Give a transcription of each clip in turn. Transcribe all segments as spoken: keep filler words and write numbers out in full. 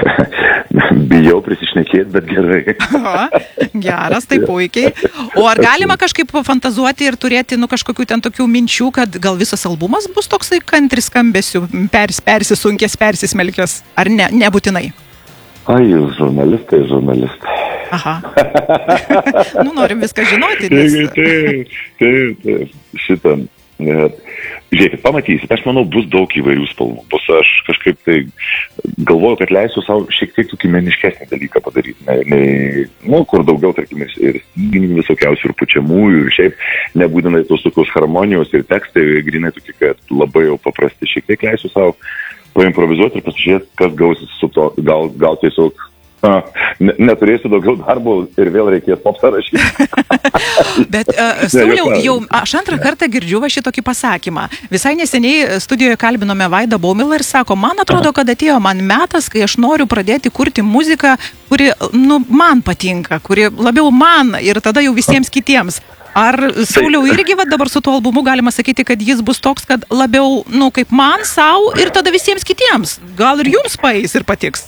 Bijau prisišnekėti, bet gerai. O, geras, tai puikiai. O ar galima kažkaip fantazuoti ir turėti nu, kažkokių ten tokių minčių, kad gal visas albumas bus toksai kantri skambesiu, pers, persisunkęs, persismelkęs? Ar ne, nebūtinai? Ai, jūs žurnalistai, žurnalistai. Aha. Nu, norim viską žinoti. Nes... Taip, taip, taip. Šitą. Žiūrėkit, pamatysit, aš manau, bus daug įvairių spalvų. Bus aš kažkaip tai galvoju, kad leisiu savo šiek tiek tokį meniškesnį dalyką padaryti. Ne, ne, nu, kur daugiau, tarkim, ir styginių visokiausių, ir pučiamųjų, ir šiaip nebūtinai tos tokios harmonijos ir tekstai, grinai tokie, kad labai jau paprasti. Šiek tiek leisiu savo paimprovizuoti ir pasižiūrėti, kas gausis su to, gal, gal tiesiog Ne, neturėsiu daugiau darbo ir vėl reikės popsą rašyti. Bet, uh, Sauliau, jau aš antrą kartą girdžiu va šitokį pasakymą. Visai neseniai studijoje kalbinome Vaidą Baumilą ir sako, man atrodo, kad atėjo man metas, kai aš noriu pradėti kurti muziką, kuri nu, man patinka, kuri labiau man ir tada jau visiems kitiems. Ar, Sauliau, irgi va, dabar su tuo albumu galima sakyti, kad jis bus toks, kad labiau, nu, kaip man, savo ir tada visiems kitiems? Gal ir jums paeis ir patiks?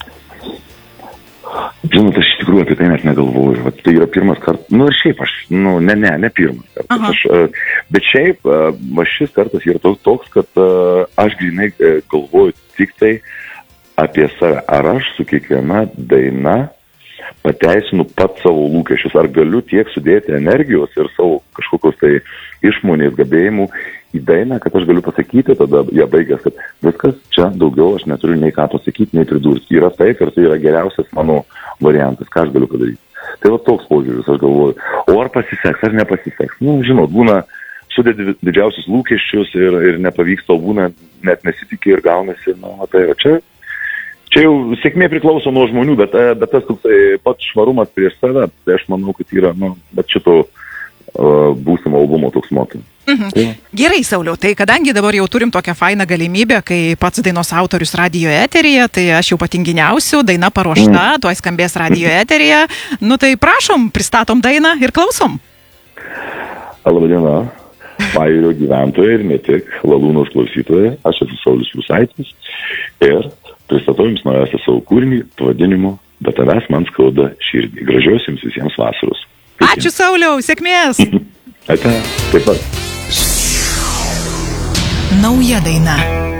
Žinot, aš iš tikrųjų apie tai net negalvoju. Vat tai yra pirmas kartas. Nu ir šiaip aš, nu ne, ne, ne pirmas kartas. Aš, bet šiaip, va šis kartas yra toks, kad aš grinai galvoju tik tai apie save. Ar aš su kiekviena daina pateisinu pat savo lūkesčius, ar galiu tiek sudėti energijos ir savo kažkokios tai išmonės gabėjimų į dainą, kad aš galiu pasakyti, tada jie baigęs, kad viskas čia daugiau aš neturiu nei ką pasakyti, nei pridurti. Yra taip ir tai yra geriausias mano variantas, ką aš galiu padaryti. Tai va toks požiūris, aš galvoju. O ar pasiseks, ar nepasiseks? Nu, žinot, būna sudėti didžiausius lūkesčius ir, ir nepavyksta, o būna net nesitikė ir gaunasi. Nu, tai va čia, čia jau sėkmė priklauso nuo žmonių, bet, bet tas toksai pats švarumas prieš save, tai aš manau, kad yra, nu, bet šito uh, būsimo albumo toks moto. Mhm. Ja. Gerai, Sauliau, tai kadangi dabar jau turim tokią fainą galimybę, kai pats dainos autorius radijo eteryje, tai aš jau patinginiausiu, daina paruošta, mm. tuoj skambės radijo eteryje. Nu tai prašom, pristatom dainą ir klausom. Labadiena, Pajūrio gyventojai ir ne tik, Lalūnos klausytojai, aš esu Saulius Prūsaitis ir pristatau jums naujausią savo kūrinį pavadinimu Bet tavęs man skauda širdį. Gražios jums visiems vasaros. Ačiū, Sauliau, sėkmės. Ačiū, taip pat. Nauja daina.